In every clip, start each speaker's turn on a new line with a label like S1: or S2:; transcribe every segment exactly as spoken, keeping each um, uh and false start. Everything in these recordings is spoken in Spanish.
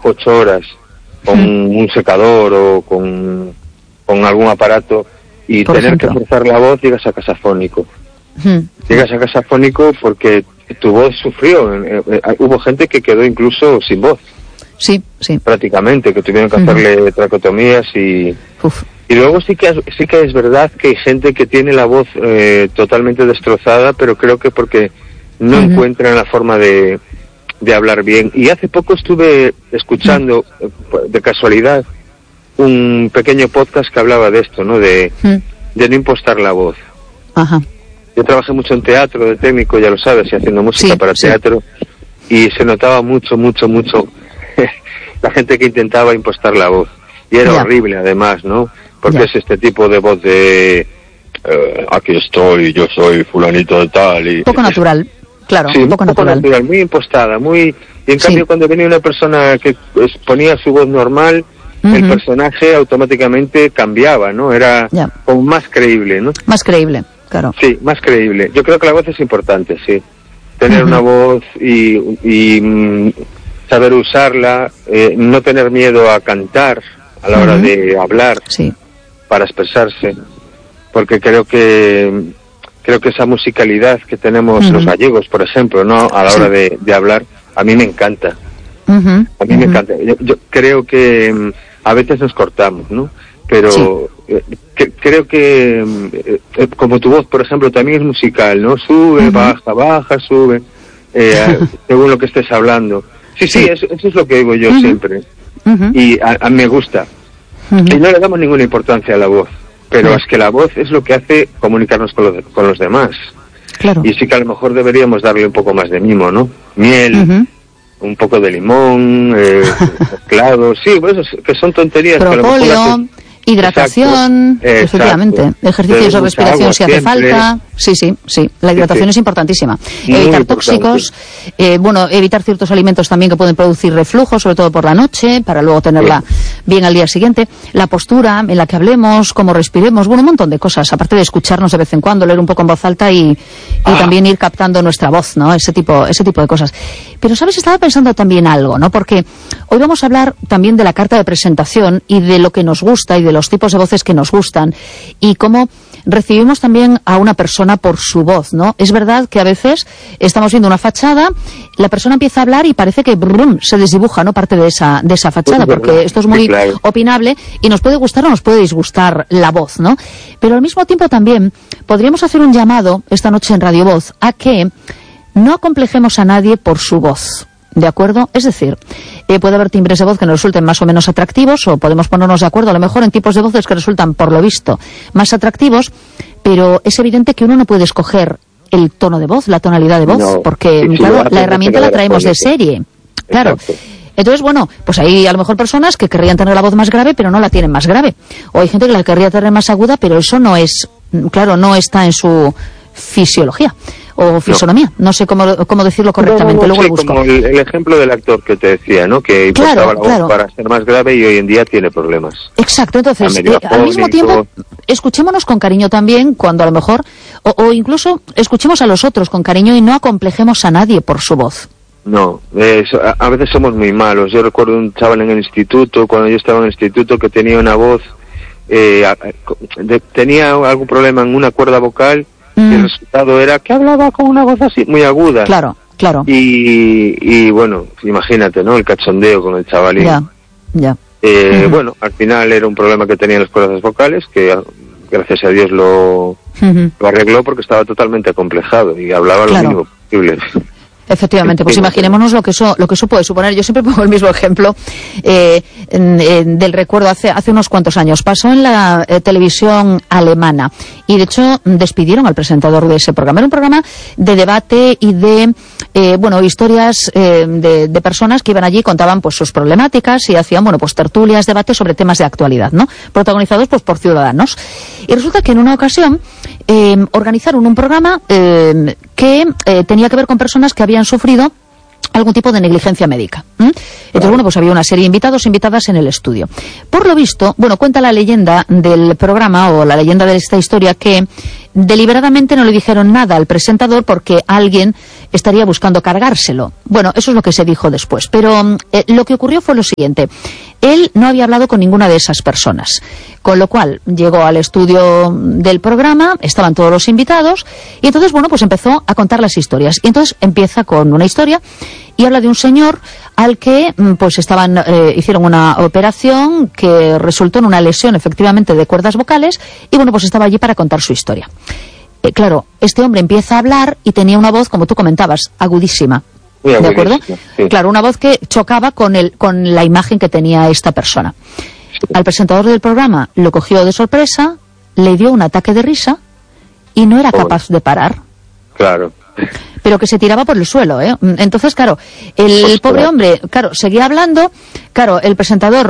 S1: ocho horas con mm. un secador o con, con algún aparato y Por tener ejemplo. que forzar la voz, llegas a casafónico. Mm. Llegas a casafónico porque tu voz sufrió. Eh, eh, hubo gente que quedó incluso sin voz.
S2: Sí, sí.
S1: Prácticamente, que tuvieron que hacerle uh-huh. tracotomías y... Uf. Y luego sí que sí que es verdad que hay gente que tiene la voz eh, totalmente destrozada, pero creo que porque no uh-huh. encuentran la forma de, de hablar bien. Y hace poco estuve escuchando, uh-huh. de casualidad, un pequeño podcast que hablaba de esto, ¿no? De, uh-huh. de no impostar la voz.
S2: Ajá.
S1: Yo trabajé mucho en teatro, de técnico, ya lo sabes, y haciendo música sí, para sí. teatro, y se notaba mucho, mucho, mucho la gente que intentaba impostar la voz. Y era yeah. horrible, además, ¿no? Porque yeah. es este tipo de voz de... Eh, aquí estoy, yo soy fulanito de tal y...
S2: Poco natural, claro,
S1: sí,
S2: un poco,
S1: poco
S2: natural.
S1: natural. Muy impostada, muy... Y en cambio, sí. cuando venía una persona que pues, ponía su voz normal, uh-huh. el personaje automáticamente cambiaba, ¿no? Era yeah. como más creíble, ¿no?
S2: Más creíble, claro.
S1: Sí, más creíble. Yo creo que la voz es importante, sí. Tener uh-huh. una voz y... y mm, saber usarla, eh, no tener miedo a cantar a la uh-huh. hora de hablar
S2: sí.
S1: para expresarse, porque creo que creo que esa musicalidad que tenemos uh-huh. los gallegos, por ejemplo, no a la hora sí. de, de hablar, a mí me encanta. Uh-huh. A mí uh-huh. me encanta. Yo, yo creo que um, a veces nos cortamos, ¿no? Pero sí. eh, que, creo que eh, como tu voz, por ejemplo, también es musical, ¿no? Sube, uh-huh. baja, baja, sube, eh, según lo que estés hablando. Sí, sí, sí. Eso, eso es lo que digo yo uh-huh. siempre. Uh-huh. Y a, a mí me gusta. Uh-huh. Y no le damos ninguna importancia a la voz. Pero uh-huh. es que la voz es lo que hace comunicarnos con los, con los demás.
S2: Claro.
S1: Y sí que a lo mejor deberíamos darle un poco más de mimo, ¿no? Miel, uh-huh. un poco de limón, eh, mezclado. Sí, pues eso, que son tonterías.
S2: Propóleo.
S1: Que a lo mejor haces...
S2: Hidratación, exacto, efectivamente. Exacto. Ejercicios de respiración si hace siempre. falta. Sí, sí, sí. La hidratación sí, sí. es importantísima. Muy evitar importante. tóxicos, eh, bueno, evitar ciertos alimentos también que pueden producir reflujo, sobre todo por la noche, para luego tenerla sí. bien al día siguiente. La postura en la que hablemos, cómo respiremos, bueno, un montón de cosas. Aparte de escucharnos de vez en cuando, leer un poco en voz alta y, y ah. también ir captando nuestra voz, ¿no? Ese tipo, ese tipo de cosas. Pero, ¿sabes? Estaba pensando también algo, ¿no? Porque hoy vamos a hablar también de la carta de presentación y de lo que nos gusta y de los tipos de voces que nos gustan y cómo recibimos también a una persona por su voz, ¿no? Es verdad que a veces estamos viendo una fachada, la persona empieza a hablar y parece que brum, se desdibuja, ¿no? Parte de esa de esa fachada, porque esto es muy sí, claro. opinable y nos puede gustar o nos puede disgustar la voz, ¿no? Pero al mismo tiempo también podríamos hacer un llamado esta noche en Radio Voz a que no acomplejemos a nadie por su voz. ¿De acuerdo? Es decir, eh, puede haber timbres de voz que nos resulten más o menos atractivos, o podemos ponernos de acuerdo a lo mejor en tipos de voces que resultan, por lo visto, más atractivos, pero es evidente que uno no puede escoger el tono de voz, la tonalidad de voz, no, porque sí, claro, la herramienta la traemos de serie. Claro. Exacto. Entonces, bueno, pues hay a lo mejor personas que querrían tener la voz más grave, pero no la tienen más grave. O hay gente que la querría tener más aguda, pero eso no es, claro, no está en su fisiología o fisonomía, no, no sé cómo, cómo decirlo correctamente, no, no, luego
S1: sí,
S2: lo busco.
S1: Como el, el ejemplo del actor que te decía, ¿no? Que
S2: claro,
S1: importaba la voz
S2: claro.
S1: para ser más grave y hoy en día tiene problemas.
S2: Exacto, entonces, eh, al mismo tiempo, escuchémonos con cariño también cuando a lo mejor, o, o incluso escuchemos a los otros con cariño y no acomplejemos a nadie por su voz.
S1: No, eh, a, a veces somos muy malos. Yo recuerdo un chaval en el instituto, cuando yo estaba en el instituto, que tenía una voz, eh, de, tenía algún problema en una cuerda vocal, y el resultado era que hablaba con una voz así, muy aguda.
S2: Claro, claro.
S1: Y, y bueno, imagínate, ¿no? El cachondeo con el chavalín.
S2: Ya, ya.
S1: Eh,
S2: uh-huh.
S1: Bueno, al final era un problema que tenían las cuerdas vocales, que gracias a Dios lo, uh-huh. lo arregló porque estaba totalmente acomplejado y hablaba claro. lo mínimo posible.
S2: Efectivamente, pues imaginémonos lo que eso lo que eso puede suponer. Yo siempre pongo el mismo ejemplo eh, en, en, del recuerdo hace hace unos cuantos años. Pasó en la eh, televisión alemana y de hecho despidieron al presentador de ese programa. Era un programa de debate y de eh, bueno historias eh, de, de personas que iban allí y contaban pues sus problemáticas y hacían bueno pues tertulias, debates sobre temas de actualidad, ¿no? Protagonizados pues por ciudadanos. Y resulta que en una ocasión eh, organizaron un programa eh, que eh, tenía que ver con personas que habían sufrido algún tipo de negligencia médica. ¿Mm? Entonces, bueno, pues había una serie de invitados e invitadas en el estudio. Por lo visto, bueno, cuenta la leyenda del programa o la leyenda de esta historia que deliberadamente no le dijeron nada al presentador porque alguien estaría buscando cargárselo. Bueno, eso es lo que se dijo después. Pero eh, lo que ocurrió fue lo siguiente. Él no había hablado con ninguna de esas personas, con lo cual llegó al estudio del programa, estaban todos los invitados, y entonces, bueno, pues empezó a contar las historias. Y entonces empieza con una historia y habla de un señor al que, pues, estaban, eh, hicieron una operación que resultó en una lesión, efectivamente, de cuerdas vocales, y bueno, pues estaba allí para contar su historia. Eh, claro, este hombre empieza a hablar y tenía una voz, como tú comentabas, agudísima. ¿De acuerdo? Sí. Claro, una voz que chocaba con el, con la imagen que tenía esta persona. Sí. Al presentador del programa lo cogió de sorpresa, le dio un ataque de risa y no era oh. capaz de parar.
S1: Claro.
S2: Pero que se tiraba por el suelo, ¿eh? Entonces, claro, el Ostras. pobre hombre, claro, seguía hablando, claro, el presentador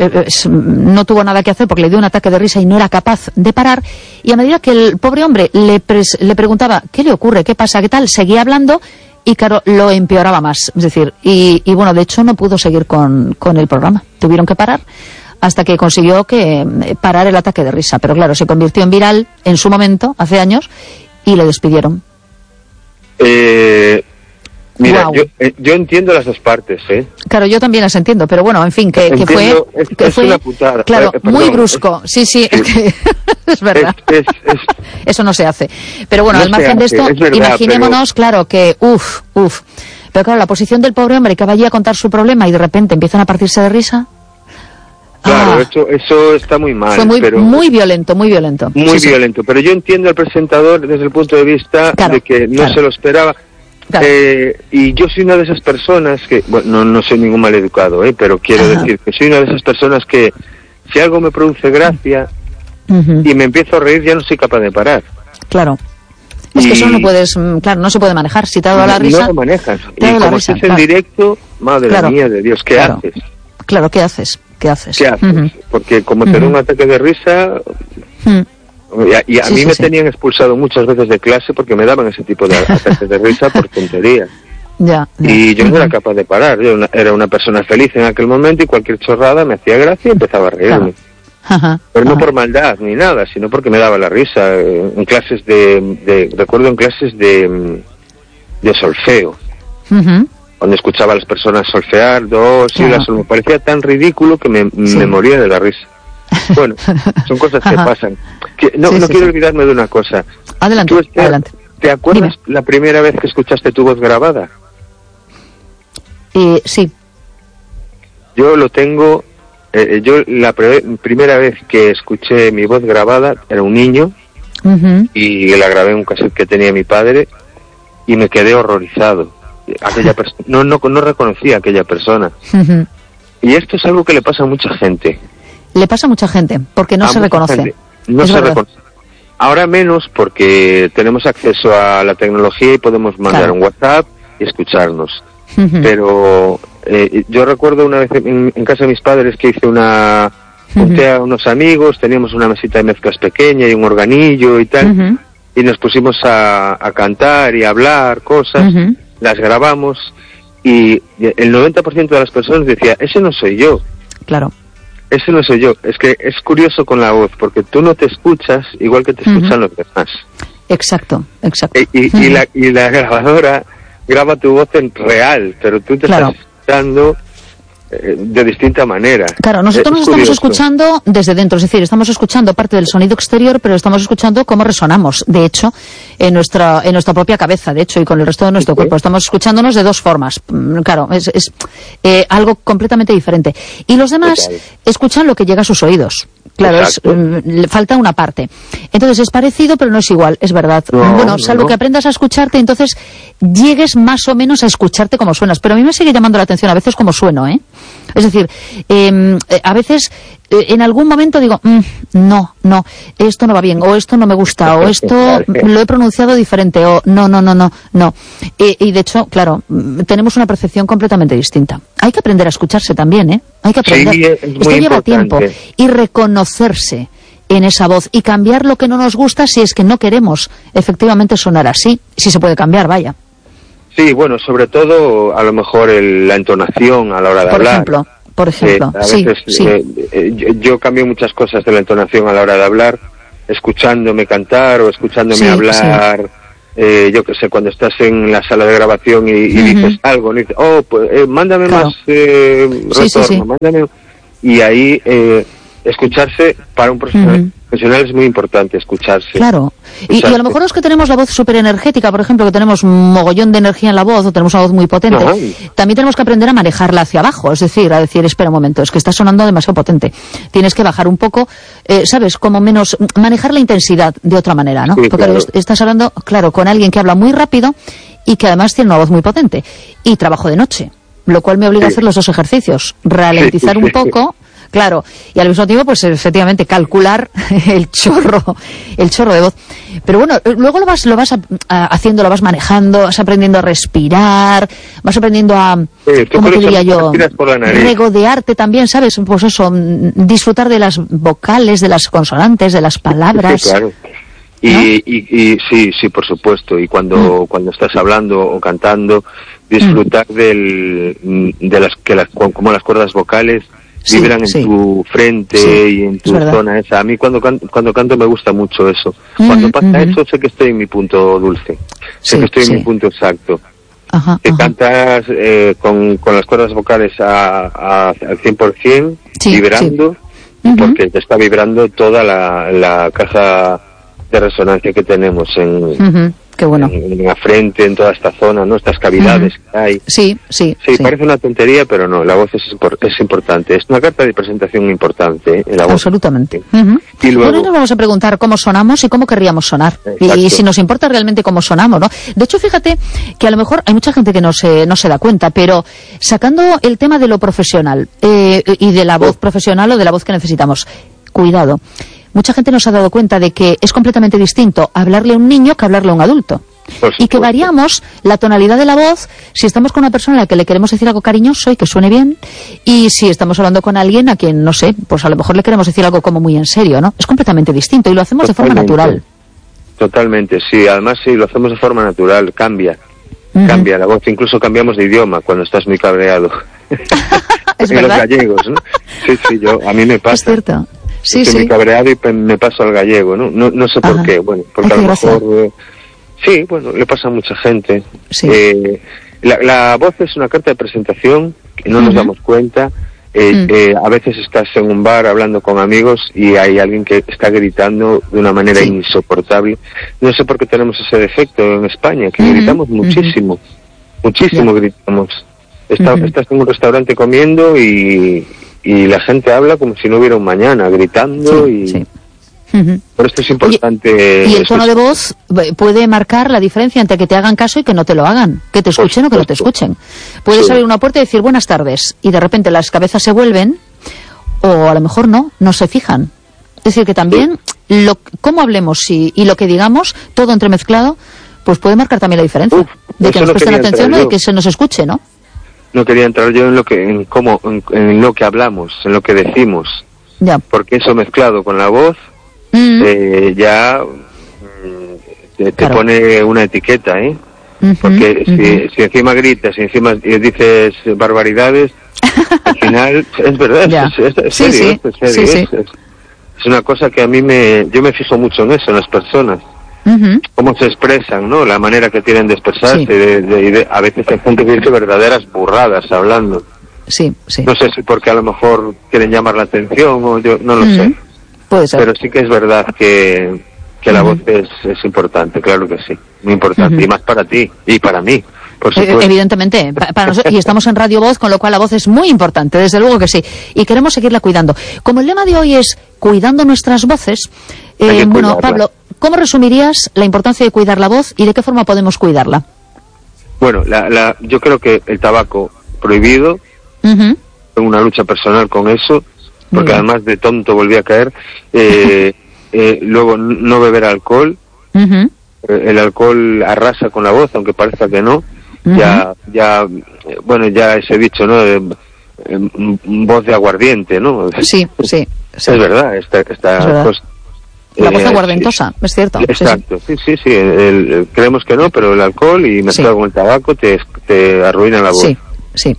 S2: no tuvo nada que hacer porque le dio un ataque de risa y no era capaz de parar, y a medida que el pobre hombre le, pres le preguntaba, ¿qué le ocurre? ¿Qué pasa? ¿Qué tal? Seguía hablando y, claro, lo empeoraba más. Es decir, y, y bueno, de hecho no pudo seguir con, con el programa. Tuvieron que parar hasta que consiguió que parar el ataque de risa. Pero claro, se convirtió en viral en su momento, hace años, y le despidieron.
S1: Eh, mira, wow. yo, eh, yo entiendo las dos partes, ¿eh?
S2: Claro, yo también las entiendo, pero bueno, en fin, que, que fue...
S1: Es,
S2: que
S1: es
S2: fue
S1: una putada.
S2: Claro,
S1: eh, perdón,
S2: muy brusco. Es, sí, sí, sí, es que... es verdad. Es, es, es, Eso no se hace. Pero bueno, no al margen de esto, verdad, imaginémonos, pero... claro, que... Uf, uf. Pero claro, la posición del pobre hombre que vaya a contar su problema y de repente empiezan a partirse de risa...
S1: Claro, ah, eso, eso está muy mal.
S2: Fue muy,
S1: pero,
S2: muy violento, muy violento.
S1: Muy
S2: sí,
S1: violento, sí. Pero yo entiendo al presentador desde el punto de vista claro, de que no claro. se lo esperaba. Claro. Eh, y yo soy una de esas personas que, bueno, no, no soy ningún maleducado, eh, pero quiero Ajá. decir que soy una de esas personas que si algo me produce gracia uh-huh. y me empiezo a reír, ya no soy capaz de parar.
S2: Claro. Es y... que eso no puedes, claro, no se puede manejar. Si te ha dado la risa...
S1: No lo manejas. Y como risa, es en claro. directo, madre claro. mía de Dios, ¿qué
S2: claro.
S1: haces?
S2: Claro, ¿qué haces? ¿Qué haces?
S1: ¿Qué haces? Uh-huh. Porque como te da uh-huh. un ataque de risa... Uh-huh. Y a, y a sí, mí sí, me sí. tenían expulsado muchas veces de clase porque me daban ese tipo de ataques de risa por tonterías.
S2: Ya, ya.
S1: Y yo
S2: uh-huh.
S1: no era capaz de parar. Yo una, era una persona feliz en aquel momento y cualquier chorrada me hacía gracia y empezaba a reírme.
S2: Claro. Uh-huh.
S1: Pero no
S2: uh-huh.
S1: por maldad ni nada, sino porque me daba la risa. En clases de... de recuerdo en clases de, de solfeo.
S2: Uh-huh.
S1: Cuando escuchaba a las personas solfear, dos, y las me parecía tan ridículo que me, sí. me moría de la risa. Bueno, son cosas que pasan. Que, no
S2: sí,
S1: no
S2: sí,
S1: quiero
S2: sí.
S1: olvidarme de una cosa.
S2: Adelante,
S1: ¿Tú, te,
S2: adelante.
S1: ¿Te acuerdas
S2: Dime.
S1: la primera vez que escuchaste tu voz grabada?
S2: Eh, sí.
S1: Yo lo tengo... Eh, yo la pre primera vez que escuché mi voz grabada era un niño uh-huh. y la grabé en un cassette que tenía mi padre y me quedé horrorizado. Aquella persona no, no, no reconocía a aquella persona. Uh-huh. Y esto es algo que le pasa a mucha gente.
S2: Le pasa a mucha gente, porque no
S1: a
S2: se reconoce.
S1: Gente. No
S2: es
S1: se
S2: verdad.
S1: reconoce. Ahora menos porque tenemos acceso a la tecnología y podemos mandar claro. un WhatsApp y escucharnos. Uh-huh. Pero eh, yo recuerdo una vez en, en casa de mis padres que hice una... junté uh-huh. a unos amigos, teníamos una mesita de mezclas pequeña y un organillo y tal, uh-huh. y nos pusimos a, a cantar y a hablar cosas, uh-huh. las grabamos y el noventa por ciento de las personas decía, ese no soy yo.
S2: Claro.
S1: Ese no soy yo. Es que es curioso con la voz, porque tú no te escuchas igual que te escuchan uh-huh. los demás.
S2: Exacto, exacto.
S1: Y, y, uh-huh. y, la, y la grabadora graba tu voz en real, pero tú te claro. estás escuchando eh, de distinta manera.
S2: Claro, nosotros nos estamos escuchando desde dentro, es decir, estamos escuchando parte del sonido exterior, pero estamos escuchando cómo resonamos, de hecho, en nuestra en nuestra propia cabeza, de hecho, y con el resto de nuestro ¿Sí? cuerpo. Estamos escuchándonos de dos formas. Claro, es, es eh, algo completamente diferente. Y los demás Total. escuchan lo que llega a sus oídos. Claro, es, le falta una parte. Entonces es parecido, pero no es igual, es verdad. No, bueno, salvo no. que aprendas a escucharte, entonces llegues más o menos a escucharte como suenas. Pero a mí me sigue llamando la atención a veces como sueno, ¿eh? Es decir, eh, a veces eh, en algún momento digo, mmm, no, no, esto no va bien, o esto no me gusta, o esto lo he pronunciado diferente, o no, no, no, no, no. Eh, y de hecho, claro, tenemos una percepción completamente distinta. Hay que aprender a escucharse también, ¿eh? Hay que aprender.
S1: Sí, es muy
S2: esto lleva
S1: importante.
S2: tiempo. Y reconocerse en esa voz y cambiar lo que no nos gusta si es que no queremos efectivamente sonar así. Si se puede cambiar, vaya.
S1: Sí, bueno, sobre todo a lo mejor el, la entonación a la hora de
S2: por
S1: hablar.
S2: Ejemplo, por ejemplo,
S1: eh, a
S2: sí,
S1: veces,
S2: sí.
S1: Eh, eh, yo, yo cambio muchas cosas de la entonación a la hora de hablar escuchándome cantar o escuchándome
S2: sí,
S1: hablar, sí. Eh, yo que sé, cuando estás en la sala de grabación y, y uh-huh. dices algo, y dices, oh, pues eh, mándame claro. más eh, retorno, sí, sí, sí. mándame... Y ahí eh, escucharse para un profesional, uh-huh. profesional es muy importante, escucharse.
S2: Claro, y, y a lo mejor los que tenemos la voz súper energética, por ejemplo, que tenemos un mogollón de energía en la voz, o tenemos una voz muy potente, no. también tenemos que aprender a manejarla hacia abajo, es decir, a decir, espera un momento, es que está sonando demasiado potente. Tienes que bajar un poco, eh, ¿sabes? Como menos, manejar la intensidad de otra manera, ¿no? Sí, Porque claro. estás hablando, claro, con alguien que habla muy rápido y que además tiene una voz muy potente. Y trabajo de noche, lo cual me obliga sí. a hacer los dos ejercicios, ralentizar un poco... Claro, y al mismo tiempo, pues efectivamente, calcular el chorro, el chorro de voz. Pero bueno, luego lo vas, lo vas a, a, haciendo, lo vas manejando, vas aprendiendo a respirar, vas aprendiendo a,
S1: sí, ¿cómo te diría yo?
S2: Regodearte también, ¿sabes? Pues eso, disfrutar de las vocales, de las consonantes, de las palabras.
S1: Sí, claro. Y, ¿no? y, y sí, sí, por supuesto. Y cuando, mm. cuando estás hablando o cantando, disfrutar mm. del, de las, que las, como las cuerdas vocales Sí, vibran en sí. tu frente sí, y en tu zona esa. A mí cuando canto, cuando canto me gusta mucho eso. Cuando mm, pasa mm-hmm. eso sé que estoy en mi punto dulce. Sé sí, que estoy sí. en mi punto exacto.
S2: Ajá,
S1: que
S2: ajá.
S1: cantas eh, con, con las cuerdas vocales a, a, al cien por ciento, sí, vibrando, sí. uh-huh. porque te está vibrando toda la, la caja de resonancia que tenemos en...
S2: Uh-huh. Qué bueno.
S1: En, en la frente, en toda esta zona, ¿no? Estas cavidades uh-huh. que hay.
S2: Sí, sí,
S1: sí. Sí,
S2: sí.
S1: parece una tontería, pero no, la voz es, es importante. Es una carta de presentación importante, ¿eh? La voz.
S2: Absolutamente. Uh-huh.
S1: Y luego...
S2: Bueno, nos vamos a preguntar cómo sonamos y cómo querríamos sonar. Y, y si nos importa realmente cómo sonamos, ¿no? De hecho, fíjate que a lo mejor hay mucha gente que no se, no se da cuenta, pero sacando el tema de lo profesional eh, y de la voz oh. profesional o de la voz que necesitamos, cuidado. Mucha gente no se ha dado cuenta de que es completamente distinto hablarle a un niño que hablarle a un adulto. Y que variamos la tonalidad de la voz si estamos con una persona a la que le queremos decir algo cariñoso y que suene bien, y si estamos hablando con alguien a quien, no sé, pues a lo mejor le queremos decir algo como muy en serio, ¿no? Es completamente distinto y lo hacemos Totalmente. de forma natural.
S1: Totalmente, sí. Además, sí, lo hacemos de forma natural, cambia. Uh-huh. Cambia la voz, incluso cambiamos de idioma cuando estás muy cabreado.
S2: ¿Es
S1: en
S2: verdad?
S1: Los gallegos, ¿no? Sí, sí, yo, a mí me pasa.
S2: Es cierto. Sí,
S1: Estoy
S2: sí.
S1: muy cabreado y me paso al gallego, ¿no? No, no sé por Ajá. qué, bueno, porque
S2: Ay,
S1: a lo
S2: gracia.
S1: mejor... Eh, sí, bueno, le pasa a mucha gente.
S2: Sí.
S1: Eh, la, la voz es una carta de presentación que no uh-huh. nos damos cuenta. Eh, uh-huh. eh, a veces estás en un bar hablando con amigos y hay alguien que está gritando de una manera sí. insoportable. No sé por qué tenemos ese defecto en España, que uh-huh. gritamos muchísimo, uh-huh. muchísimo yeah. gritamos. Está, uh-huh. Estás en un restaurante comiendo y... y la gente habla como si no hubiera un mañana, gritando sí, y... Sí. Uh-huh. Por esto es importante...
S2: Oye, y el tono de voz puede marcar la diferencia entre que te hagan caso y que no te lo hagan, que te escuchen o que no te escuchen. Puedes sí. abrir una puerta y decir buenas tardes, y de repente las cabezas se vuelven, o a lo mejor no, no se fijan. Es decir, que también sí. lo, cómo hablemos y, y lo que digamos, todo entremezclado, pues puede marcar también la diferencia. Uf, de que nos presten atención o de que se nos escuche, ¿no?
S1: No quería entrar yo en lo que en cómo en, en lo que hablamos, en lo que decimos,
S2: ya.
S1: porque eso mezclado con la voz mm. eh, ya te, te claro. pone una etiqueta, ¿eh? Uh-huh, porque uh-huh. si, si encima gritas y encima dices barbaridades, al final es verdad, es, es, es
S2: sí,
S1: serio,
S2: sí.
S1: es, serio
S2: sí,
S1: es,
S2: sí.
S1: Es, es una cosa que a mí me yo me fijo mucho en eso, en las personas. Uh-huh. Cómo se expresan, ¿no? La manera que tienen de expresarse. Sí. De, de, de, a veces hay gente que dice verdaderas burradas hablando.
S2: Sí, sí.
S1: No sé si porque a lo mejor quieren llamar la atención o yo no lo uh-huh. sé.
S2: Puede ser.
S1: Pero sí que es verdad que, que uh-huh. la voz es, es importante, claro que sí. Muy importante. Uh-huh. Y más para ti y para mí. Por supuesto.
S2: Evidentemente, para nosotros, y estamos en Radio Voz, con lo cual la voz es muy importante, desde luego que sí, y queremos seguirla cuidando. Como el lema de hoy es cuidando nuestras voces, eh, bueno, Pablo, ¿cómo resumirías la importancia de cuidar la voz y de qué forma podemos cuidarla?
S1: Bueno, la, la, yo creo que el tabaco prohibido, uh-huh. tengo una lucha personal con eso, porque además de tonto volví a caer, eh, eh, luego no beber alcohol, uh-huh. el alcohol arrasa con la voz, aunque parezca que no. Uh-huh. Ya, ya, bueno, ya ese dicho, ¿no? De, eh, voz de aguardiente, ¿no?
S2: Sí, sí. sí.
S1: Es verdad, esta, esta
S2: es verdad.
S1: cosa.
S2: La voz eh, aguardentosa, sí, es cierto.
S1: Exacto, sí, sí, sí. sí el, el, creemos que no, pero el alcohol y mezclado sí. con el tabaco te, te arruina la voz.
S2: Sí, sí.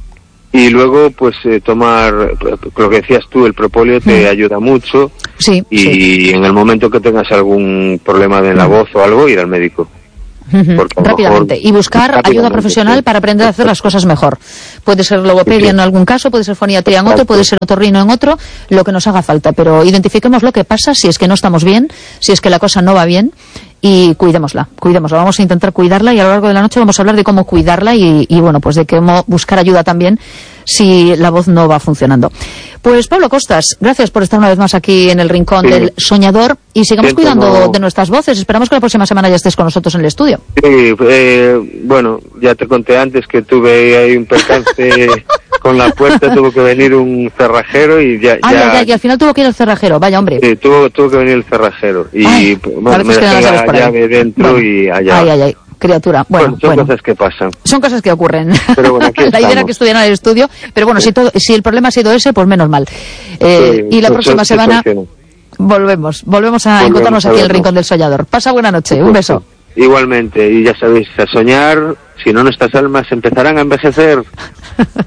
S1: Y luego, pues, eh, tomar, lo que decías tú, el propóleo te mm. ayuda mucho.
S2: Sí.
S1: Y
S2: sí.
S1: en el momento que tengas algún problema de la mm. voz o algo, ir al médico.
S2: Rápidamente. Y buscar ayuda profesional sí. para aprender a hacer las cosas mejor. Puede ser logopedia sí. en algún caso, puede ser foniatría en otro, puede ser otorrino en otro, lo que nos haga falta. Pero identifiquemos lo que pasa, si es que no estamos bien, si es que la cosa no va bien, y cuidémosla, cuidémosla. Vamos a intentar cuidarla y a lo largo de la noche vamos a hablar de cómo cuidarla y, y bueno, pues de cómo buscar ayuda también si la voz no va funcionando. Pues Pablo Costas, gracias por estar una vez más aquí en el Rincón sí. del Soñador y sigamos Siento cuidando no... de nuestras voces. Esperamos que la próxima semana ya estés con nosotros en el estudio.
S1: Sí, eh, bueno, ya te conté antes que tuve ahí un percance con la puerta, tuvo que venir un cerrajero y ya...
S2: Ah,
S1: ya,
S2: ya, ya, y al final tuvo que ir el cerrajero, vaya hombre.
S1: Sí, tuvo, tuvo que venir el cerrajero y
S2: ay,
S1: bueno, me dejé la llave dentro bueno. y allá.
S2: Ay, ay, ay. Criatura. Bueno,
S1: bueno, son
S2: bueno.
S1: cosas que pasan.
S2: Son cosas que ocurren.
S1: Pero bueno, aquí
S2: la idea era que estuvieran en el estudio, pero bueno, sí. si, todo, si el problema ha sido ese, pues menos mal. Eh, sí, y la próxima so, semana so, volvemos, volvemos a volvemos encontrarnos a aquí en el Rincón del Soñador. Pasa buena noche, sí, un beso.
S1: Igualmente, y ya sabéis, a soñar, si no nuestras almas empezarán a envejecer.